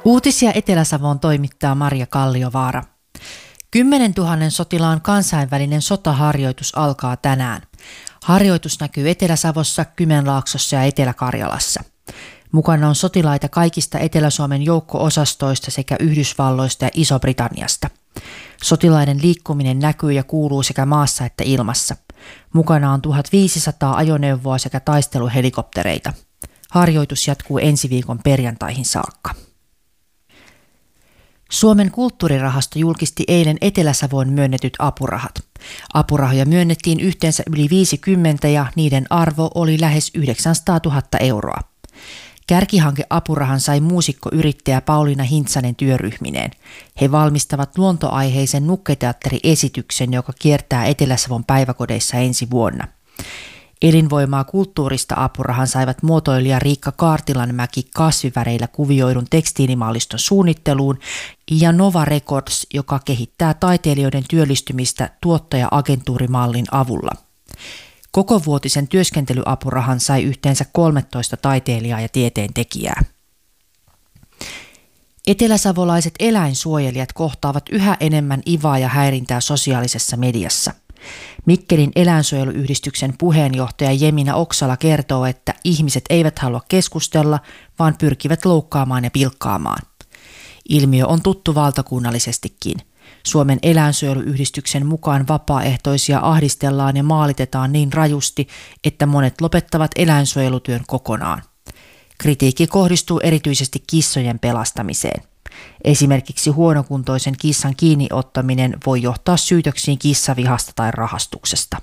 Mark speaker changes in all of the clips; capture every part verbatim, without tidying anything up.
Speaker 1: Uutisia Etelä-Savoon toimittaa Marja Kalliovaara. kymmenentuhannen sotilaan kansainvälinen sotaharjoitus alkaa tänään. Harjoitus näkyy Etelä-Savossa, Kymenlaaksossa ja Etelä-Karjalassa. Mukana on sotilaita kaikista Etelä-Suomen joukko-osastoista sekä Yhdysvalloista ja Iso-Britanniasta. Sotilaiden liikkuminen näkyy ja kuuluu sekä maassa että ilmassa. Mukana on tuhatviisisataa ajoneuvoa sekä taisteluhelikoptereita. Harjoitus jatkuu ensi viikon perjantaihin saakka. Suomen kulttuurirahasto julkisti eilen Etelä-Savoon myönnetyt apurahat. Apurahoja myönnettiin yhteensä yli viisikymmentä ja niiden arvo oli lähes yhdeksänsataatuhatta euroa. Kärkihanke-apurahan sai muusikkoyrittäjä Pauliina Hintsanen työryhmineen. He valmistavat luontoaiheisen nukketeatteriesityksen, joka kiertää Etelä-Savon päiväkodeissa ensi vuonna. Elinvoimaa kulttuurista apurahan saivat muotoilija Riikka Kaartilanmäki kasviväreillä kuvioidun tekstiilimalliston suunnitteluun ja Nova Records, joka kehittää taiteilijoiden työllistymistä tuottaja-agentuurimallin avulla. Kokovuotisen työskentelyapurahan sai yhteensä kolmetoista taiteilijaa ja tieteentekijää. Eteläsavolaiset eläinsuojelijat kohtaavat yhä enemmän ivaa ja häirintää sosiaalisessa mediassa. Mikkelin eläinsuojeluyhdistyksen puheenjohtaja Jemina Oksala kertoo, että ihmiset eivät halua keskustella, vaan pyrkivät loukkaamaan ja pilkkaamaan. Ilmiö on tuttu valtakunnallisestikin. Suomen eläinsuojeluyhdistyksen mukaan vapaaehtoisia ahdistellaan ja maalitetaan niin rajusti, että monet lopettavat eläinsuojelutyön kokonaan. Kritiikki kohdistuu erityisesti kissojen pelastamiseen. Esimerkiksi huonokuntoisen kissan kiinniottaminen voi johtaa syytöksiin kissavihasta tai rahastuksesta.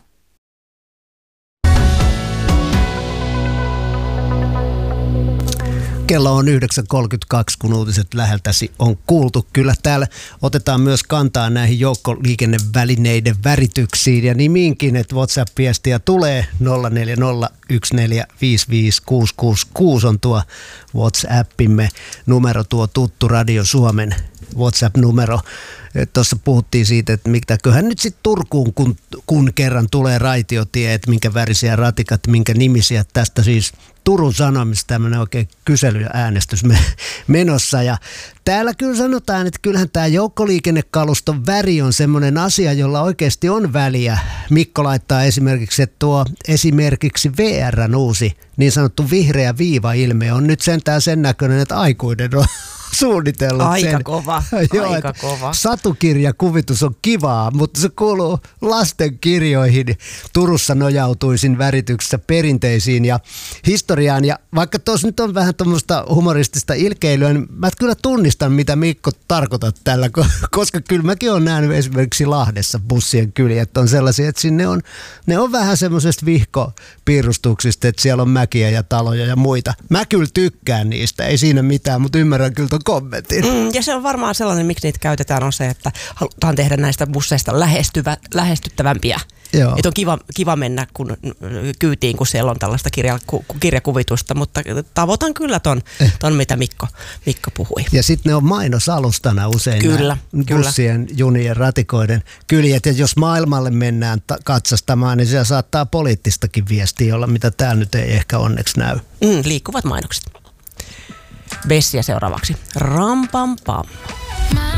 Speaker 2: Kello on yhdeksän kolmekymmentäkaksi, kun uutiset läheltäsi on kuultu. Kyllä täällä otetaan myös kantaa näihin joukkoliikennevälineiden värityksiin ja nimiinkin, että WhatsApp-viestiä tulee nolla neljä nolla yksi neljä viisi viisi kuusi kuusi kuusi on tuo WhatsAppimme numero, tuo tuttu Radio Suomen WhatsApp-numero. Tuossa puhuttiin siitä, että mitäköhän nyt sitten Turkuun, kun, kun kerran tulee raitiotie, että minkä värisiä ratikat, minkä nimisiä. Tästä siis Turun Sanomissa tämmöinen oikein kysely ja äänestys menossa. Ja täällä kyllä sanotaan, että kyllähän tämä joukkoliikennekaluston väri on semmoinen asia, jolla oikeasti on väliä. Mikko laittaa esimerkiksi, että tuo esimerkiksi V R:n uusi niin sanottu vihreä viiva-ilme on nyt sentään sen näköinen, että aikuinen on suunnitellut
Speaker 3: aika
Speaker 2: sen.
Speaker 3: Kova,
Speaker 2: Joo,
Speaker 3: aika kova.
Speaker 2: Satukirjakuvitus on kivaa, mutta se kuuluu lastenkirjoihin. Turussa nojautuisin värityksessä perinteisiin ja historiaan. Ja vaikka tuossa nyt on vähän tuommoista humoristista ilkeilyä, niin mä kyllä tunnistan, mitä Mikko tarkoitat tällä, koska kyllä mäkin olen nähnyt esimerkiksi Lahdessa bussien kyljet on sellaisia, että sinne on, ne on vähän semmoisesta vihkopiirustuksista, että siellä on mäkiä ja taloja ja muita. Mä kyllä tykkään niistä, ei siinä mitään, mutta ymmärrän kyllä ton kommentin.
Speaker 3: Mm, ja se on varmaan sellainen, miksi niitä käytetään, on se, että halutaan tehdä näistä busseista lähestyvä, lähestyttävämpiä. Joo. Että on kiva, kiva mennä kun, kyytiin, kun siellä on tällaista kirja, kirjakuvitusta, mutta tavoitan kyllä ton, ton mitä Mikko, Mikko puhui.
Speaker 2: Ja sitten ne on mainosalustana usein
Speaker 3: kyllä,
Speaker 2: bussien, kyllä. junien, ratikoiden kyljet. Ja jos maailmalle mennään ta- katsastamaan, niin siellä saattaa poliittistakin viestiä olla, mitä täällä nyt ei ehkä onneksi näy.
Speaker 3: Mm, liikkuvat mainokset. Bessiä seuraavaksi. Ram pam pam.